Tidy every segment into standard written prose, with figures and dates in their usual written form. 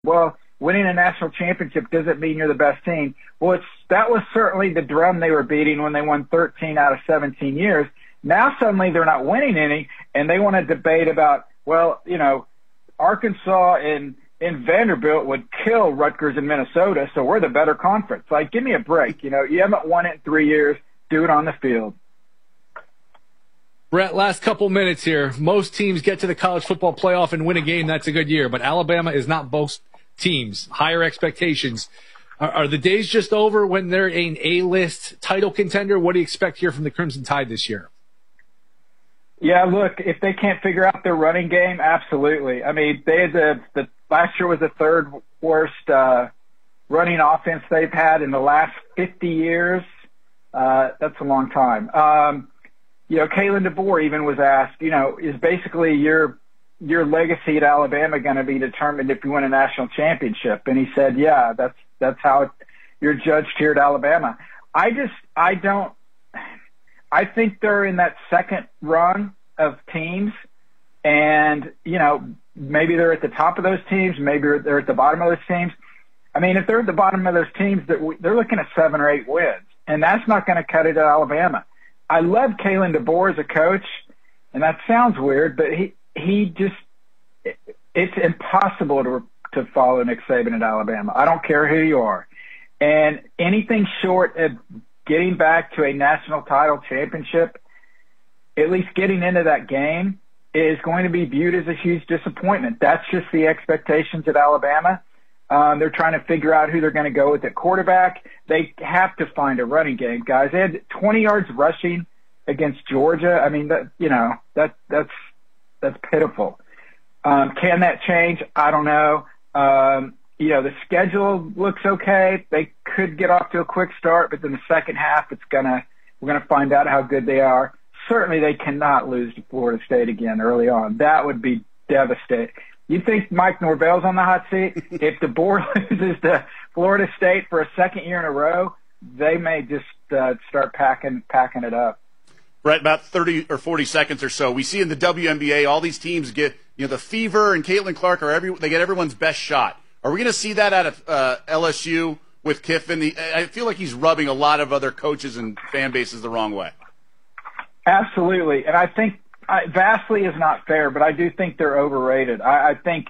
well, winning a national championship doesn't mean you're the best team. Well, that was certainly the drum they were beating when they won 13 out of 17 years. Now suddenly they're not winning any, and they want to debate about, well, Arkansas and Vanderbilt would kill Rutgers in Minnesota, so we're the better conference. Like, give me a break. You haven't won it in 3 years. Do it on the field. Brett, last couple minutes here. Most teams get to the college football playoff and win a game. That's a good year. But Alabama is not both teams. Higher expectations. Are the days just over when they're an A-list title contender? What do you expect here from the Crimson Tide this year? Yeah, look, if they can't figure out their running game, absolutely. I mean, they had the last year was the third worst running offense they've had in the last 50 years. That's a long time. Kalen DeBoer even was asked, is basically your legacy at Alabama going to be determined if you win a national championship? And he said, yeah, that's how you're judged here at Alabama. I think they're in that second rung of teams, and, maybe they're at the top of those teams, maybe they're at the bottom of those teams. I mean, if they're at the bottom of those teams, they're looking at 7 or 8 wins, and that's not going to cut it at Alabama. I love Kalen DeBoer as a coach, and that sounds weird, but it's impossible to follow Nick Saban at Alabama. I don't care who you are. And anything short of getting back to a national title championship, at least getting into that game, is going to be viewed as a huge disappointment. That's just the expectations at Alabama. They're trying to figure out who they're going to go with at quarterback. They have to find a running game, guys. They had 20 yards rushing against Georgia. I mean, that's pitiful. Can that change? I don't know. The schedule looks okay. They could get off to a quick start, but then the second half, we're gonna find out how good they are. Certainly, they cannot lose to Florida State again early on. That would be devastating. You think Mike Norvell's on the hot seat? If DeBoer loses to Florida State for a second year in a row, they may just start packing it up. Brett, about 30 or 40 seconds or so. We see in the WNBA, all these teams get, the Fever and Caitlin Clark they get everyone's best shot. Are we going to see that out of LSU with Kiffin? I feel like he's rubbing a lot of other coaches and fan bases the wrong way. Absolutely, and I think vastly is not fair, but I do think they're overrated. I think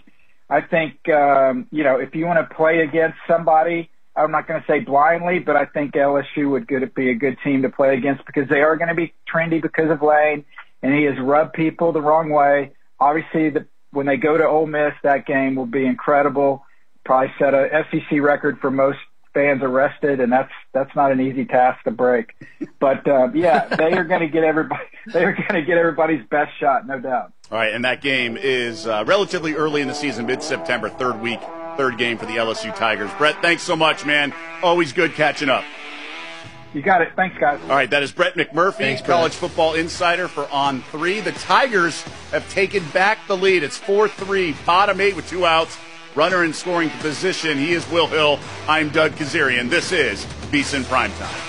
if you want to play against somebody, I'm not going to say blindly, but I think LSU would be a good team to play against because they are going to be trendy because of Lane, and he has rubbed people the wrong way. Obviously, when they go to Ole Miss, that game will be incredible. Probably set a SEC record for most fans arrested, and that's not an easy task to break. But they are going to get everybody. They are going to get everybody's best shot, no doubt. All right, and that game is relatively early in the season, mid-September, third game for the LSU Tigers. Brett, thanks so much, man. Always good catching up. You got it. Thanks, guys. All right, that is Brett McMurphy, Thanks, college football insider for On 3. The Tigers have taken back the lead. It's 4-3, bottom 8 with 2 outs. Runner in scoring position. He is Will Hill. I'm Doug Kazarian. This is VSiN Primetime.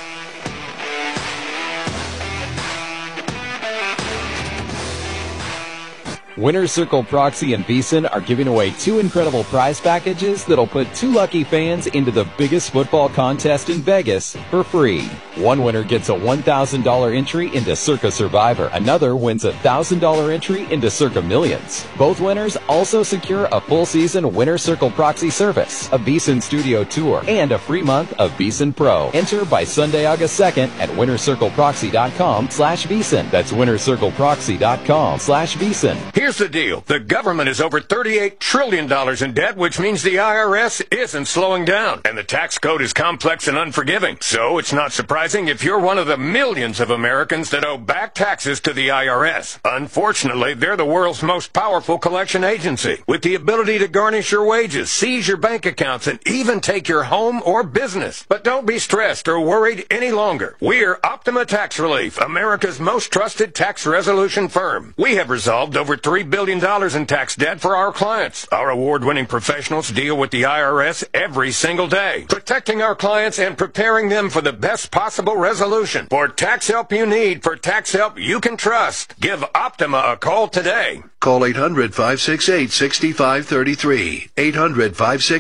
Winner Circle Proxy and VSiN are giving away 2 incredible prize packages that'll put 2 lucky fans into the biggest football contest in Vegas for free. One winner gets a $1,000 entry into Circa Survivor. Another wins a $1,000 entry into Circa Millions. Both winners also secure a full season Winner Circle Proxy service, a VSiN studio tour, and a free month of VSiN Pro. Enter by Sunday, August 2nd at winnercircleproxy.com/VSiN. That's winnercircleproxy.com/VSiN. Here's the deal. The government is over $38 trillion in debt, which means the IRS isn't slowing down. And the tax code is complex and unforgiving. So it's not surprising if you're one of the millions of Americans that owe back taxes to the IRS. Unfortunately, they're the world's most powerful collection agency, with the ability to garnish your wages, seize your bank accounts, and even take your home or business. But don't be stressed or worried any longer. We're Optima Tax Relief, America's most trusted tax resolution firm. We have resolved over $3 $3 billion in tax debt for our clients. Our award-winning professionals deal with the IRS every single day, protecting our clients and preparing them for the best possible resolution. For tax help you need, for tax help you can trust, give Optima a call today. Call 800-568-6533. 800-568